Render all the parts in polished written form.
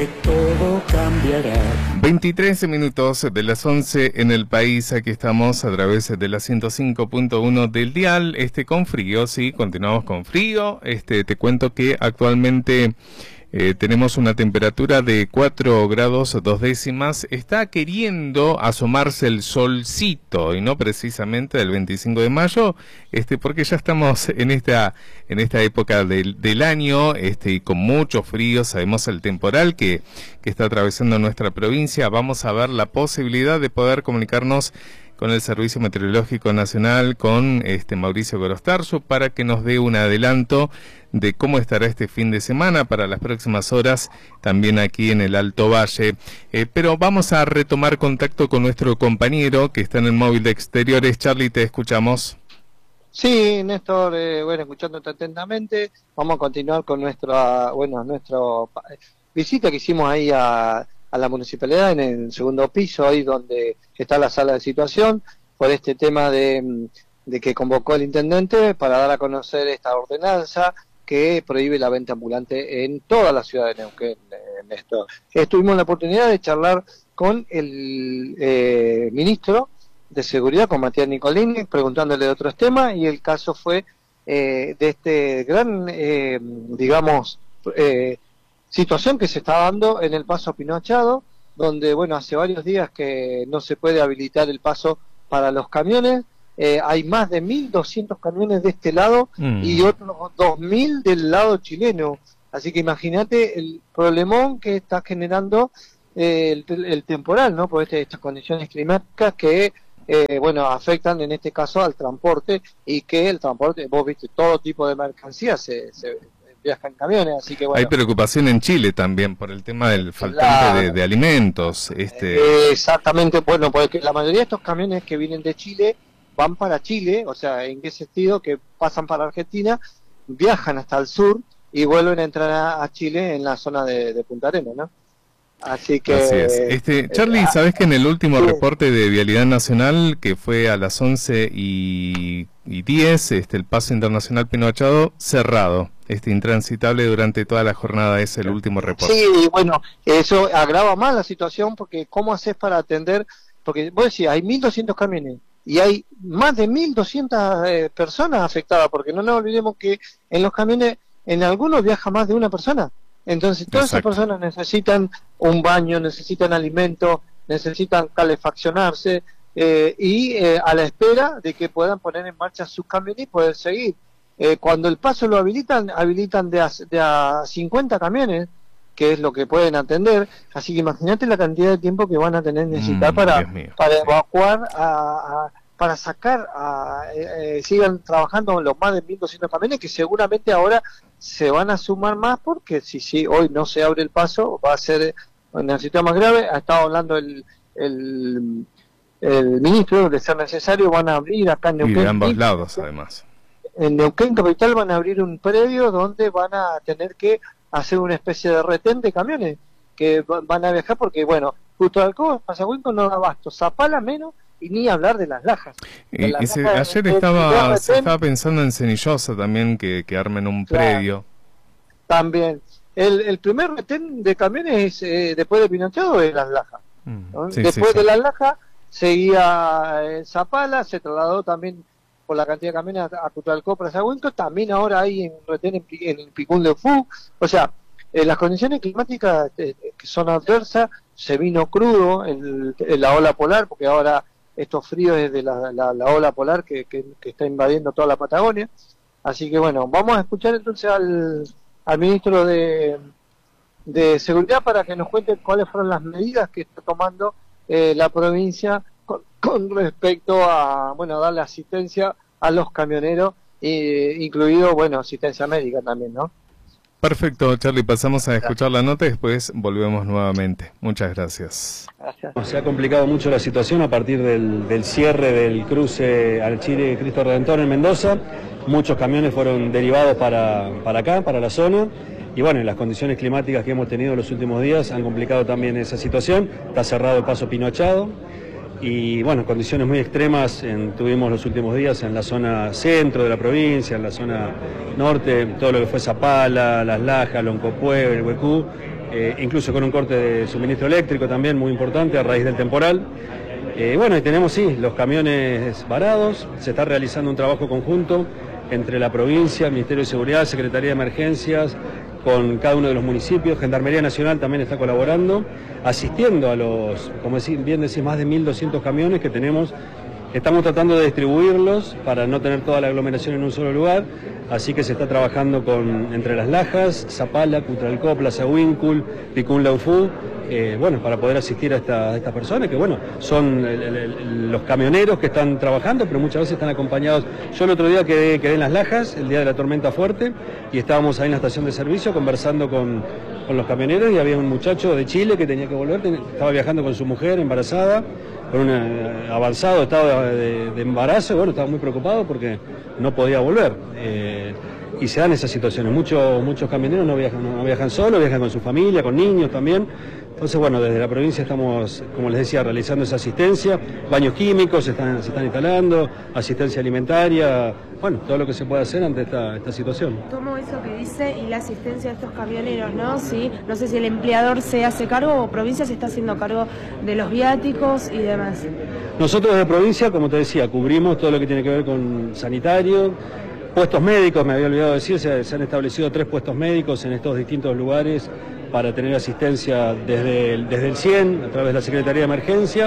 Todo cambiará. 23 minutos de las 11 en el país. Aquí estamos a través de la 105.1 del dial. Con frío, sí, continuamos con frío. Te cuento que actualmente tenemos una temperatura de 4 grados 2 décimas. Está queriendo asomarse el solcito y no precisamente del 25 de mayo, porque ya estamos en esta época del año, y con mucho frío. Sabemos el temporal que está atravesando nuestra provincia. Vamos a ver la posibilidad de poder comunicarnos con el Servicio Meteorológico Nacional, con Mauricio Gorostarzo, para que nos dé un adelanto de cómo estará este fin de semana para las próximas horas, también aquí en el Alto Valle. Pero vamos a retomar contacto con nuestro compañero que está en el móvil de exteriores. Charlie, te escuchamos. Sí, Néstor, escuchándote atentamente, vamos a continuar con nuestra visita que hicimos ahí a la municipalidad en el segundo piso, ahí donde está la sala de situación, por este tema de que convocó el intendente para dar a conocer esta ordenanza que prohíbe la venta ambulante en toda la ciudad de Neuquén, Néstor. Tuvimos la oportunidad de charlar con el ministro de Seguridad, con Matías Nicolini, preguntándole de otros temas, y el caso fue de este gran, situación que se está dando en el paso Pinochado, donde, hace varios días que no se puede habilitar el paso para los camiones. Hay más de 1.200 camiones de este lado y otros 2.000 del lado chileno. Así que imagínate el problemón que está generando el temporal, ¿no? Por estas condiciones climáticas que afectan en este caso al transporte, y que el transporte, vos viste, todo tipo de mercancías se viaja en camiones, así que Hay preocupación en Chile también por el tema del faltante de alimentos. Exactamente, porque la mayoría de estos camiones que vienen de Chile van para Chile, o sea, ¿en qué sentido? Que pasan para Argentina, viajan hasta el sur y vuelven a entrar a Chile en la zona de Punta Arenas, ¿no? Así que... Así es. Charlie, ¿sabés que en el último reporte de Vialidad Nacional, que fue a las 11:10, el paso internacional Pinochado cerrado, intransitable durante toda la jornada? Es el último reporte. Sí, eso agrava más la situación, porque ¿cómo haces para atender? Porque vos decís, hay 1.200 camiones y hay más de 1.200 personas afectadas, porque no nos olvidemos que en los camiones, en algunos viaja más de una persona. Entonces todas esas personas necesitan un baño, necesitan alimento, necesitan calefaccionarse, y a la espera de que puedan poner en marcha sus camiones y poder seguir. Cuando el paso lo habilitan de a 50 camiones, que es lo que pueden atender. Así que imagínate la cantidad de tiempo que van a necesitar para evacuar, para sacar, sigan trabajando los más de 1.200 camiones, que seguramente ahora se van a sumar más, porque si hoy no se abre el paso, va a ser una situación más grave. Ha estado hablando el ministro, de ser necesario, van a abrir acá en Neuquén. Y de ambos lados, además. En Neuquén Capital van a abrir un predio donde van a tener que hacer una especie de retén de camiones que van a viajar, porque justo Alcoba, Pasahuinco no da abasto, Zapala menos, y ni hablar de las Lajas. Ayer se estaba pensando en Cenillosa también, que armen un predio. También. El primer retén de camiones después de Pinochado es Las Lajas. Después de Las Lajas seguía Zapala, se trasladó también por la cantidad de camiones a Tutalcó, Pasahuinco. También ahora hay un retén en el Picún de Fu. O sea, las condiciones climáticas que son adversas, se vino crudo la ola polar, porque ahora estos fríos es de la ola polar que está invadiendo toda la Patagonia. Así que vamos a escuchar entonces al ministro de Seguridad para que nos cuente cuáles fueron las medidas que está tomando la provincia con respecto a darle asistencia a los camioneros, incluido asistencia médica también, ¿no? Perfecto, Charlie, pasamos a escuchar la nota y después volvemos nuevamente. Muchas gracias. Se ha complicado mucho la situación a partir del cierre del cruce al Chile Cristo Redentor en Mendoza. Muchos camiones fueron derivados para acá, para la zona. Y las condiciones climáticas que hemos tenido en los últimos días han complicado también esa situación. Está cerrado el paso Pinochado. Y condiciones muy extremas tuvimos los últimos días en la zona centro de la provincia, en la zona norte, todo lo que fue Zapala, Las Lajas, Loncopué, el Huecú, incluso con un corte de suministro eléctrico también muy importante a raíz del temporal. Bueno, y tenemos los camiones varados, se está realizando un trabajo conjunto entre la provincia, el Ministerio de Seguridad, Secretaría de Emergencias, con cada uno de los municipios. Gendarmería Nacional también está colaborando, asistiendo a los, como bien decís, más de 1.200 camiones que tenemos. Estamos tratando de distribuirlos para no tener toda la aglomeración en un solo lugar, así que se está trabajando entre Las Lajas, Zapala, Cutralcó, Plaza Huíncul, Picún Laufú, bueno, para poder asistir a estas personas que, bueno, son los camioneros que están trabajando, pero muchas veces están acompañados. Yo el otro día quedé en Las Lajas, el día de la tormenta fuerte, y estábamos ahí en la estación de servicio conversando con los camioneros, y había un muchacho de Chile que tenía que volver, estaba viajando con su mujer embarazada, con un avanzado estado de embarazo, y bueno, estaba muy preocupado porque no podía volver. Y se dan esas situaciones. Muchos camioneros no viajan solos, viajan con su familia, con niños también. Entonces, bueno, desde la provincia estamos, como les decía, realizando esa asistencia. Baños químicos se están instalando, asistencia alimentaria, bueno, todo lo que se puede hacer ante esta situación. Tomo eso que dice y la asistencia de estos camioneros, ¿no? Sí, no sé si el empleador se hace cargo o provincia se está haciendo cargo de los viáticos y demás. Nosotros desde provincia, como te decía, cubrimos todo lo que tiene que ver con sanitario, puestos médicos, me había olvidado decir, se han establecido 3 puestos médicos en estos distintos lugares para tener asistencia desde el 100, a través de la Secretaría de Emergencia.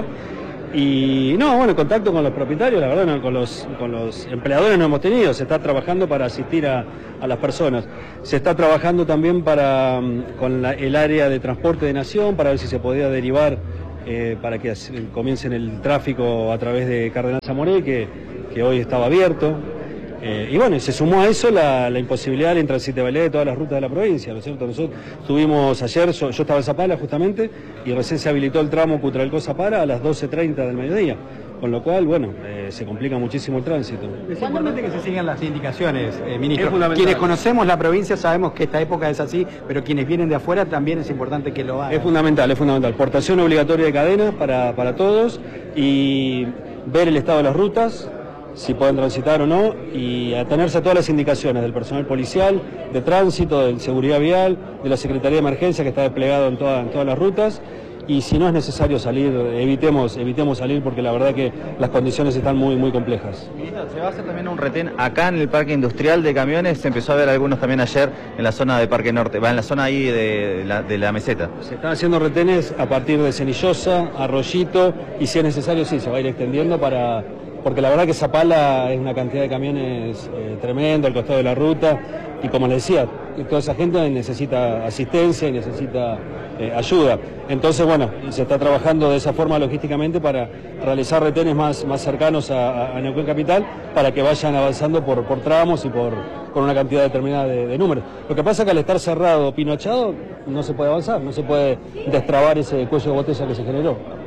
Y no, bueno, contacto con los propietarios, la verdad, no, con los empleadores no hemos tenido. Se está trabajando para asistir a las personas. Se está trabajando también con el área de transporte de Nación, para ver si se podía derivar para que comiencen el tráfico a través de Cardenal Zamoré, que hoy estaba abierto. Y bueno, se sumó a eso la imposibilidad de la intransitabilidad de todas las rutas de la provincia, ¿no es cierto? Nosotros tuvimos ayer, yo estaba en Zapala justamente, y recién se habilitó el tramo Cutralcó-Zapala a las 12:30 del mediodía, con lo cual, bueno, se complica muchísimo el tránsito. Es importante que se sigan las indicaciones, ministro. Es quienes conocemos la provincia sabemos que esta época es así, pero quienes vienen de afuera también es importante que lo hagan. Es fundamental. Portación obligatoria de cadenas para todos y ver el estado de las rutas, si pueden transitar o no, y atenerse a todas las indicaciones del personal policial, de tránsito, de seguridad vial, de la Secretaría de Emergencia que está desplegado en todas las rutas, y si no es necesario salir, evitemos salir porque la verdad que las condiciones están muy complejas. Ministro, ¿se va a hacer también un retén acá en el parque industrial de camiones? Se empezó a ver algunos también ayer en la zona de Parque Norte, en la zona ahí de la meseta. Se están haciendo retenes a partir de Cenillosa, Arroyito, y si es necesario sí, se va a ir extendiendo porque la verdad que Zapala es una cantidad de camiones tremenda al costado de la ruta, y como les decía, toda esa gente necesita asistencia y necesita ayuda. Entonces, bueno, se está trabajando de esa forma logísticamente para realizar retenes más cercanos a Neuquén Capital, para que vayan avanzando por tramos y con una cantidad determinada de números. Lo que pasa es que al estar cerrado, pinochado, no se puede avanzar, no se puede destrabar ese cuello de botella que se generó.